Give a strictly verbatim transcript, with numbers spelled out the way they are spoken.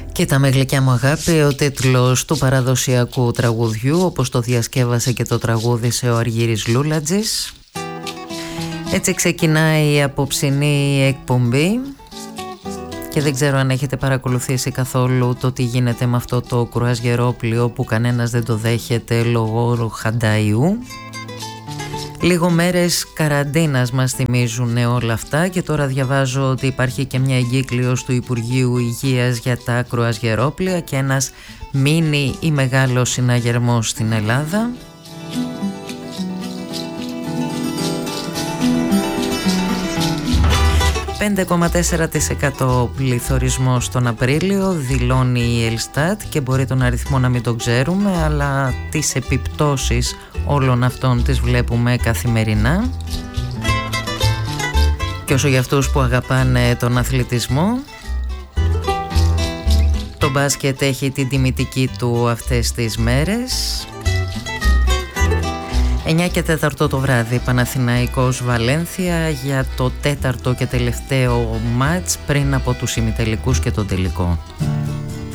Κοίτα με γλυκιά μου αγάπη, ο τίτλος του παραδοσιακού τραγουδιού, όπως το διασκεύασε και το τραγούδισε ο Αργύρης Λούλατζης. Έτσι ξεκινάει η απόψινή εκπομπή και δεν ξέρω αν έχετε παρακολουθήσει καθόλου το τι γίνεται με αυτό το κρουαζιερόπλοιο που κανένας δεν το δέχεται λόγω Χανταϊού. Λίγο μέρες καραντίνας μας θυμίζουν όλα αυτά και τώρα διαβάζω ότι υπάρχει και μια εγκύκλειος του Υπουργείου Υγείας για τα κρουαζιερόπλοια και ένας μίνι ή μεγάλος συναγερμός στην Ελλάδα. πέντε κόμμα τέσσερα τοις εκατό πληθωρισμός τον Απρίλιο δηλώνει η Ελστάτ και μπορεί τον αριθμό να μην τον ξέρουμε, αλλά τις επιπτώσεις όλων αυτών τις βλέπουμε καθημερινά. Και όσο για αυτούς που αγαπάνε τον αθλητισμό, το μπάσκετ έχει την τιμητική του αυτές τις μέρες. εννιά και τέταρτο το βράδυ, Παναθηναϊκός Βαλένθια για το τέταρτο και τελευταίο μάτς πριν από τους ημιτελικούς και τον τελικό.